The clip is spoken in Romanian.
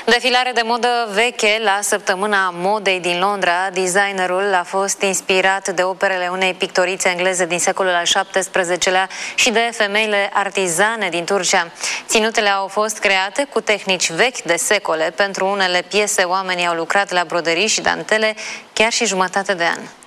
Defilare de modă veche la Săptămâna Modei din Londra. Designerul a fost inspirat de operele unei pictorițe engleze din secolul al XVII-lea și de femeile artizane din Turcia. Ținutele au fost create cu tehnici vechi de secole. Pentru unele piese, oamenii au lucrat la broderii și dantele chiar și jumătate de an.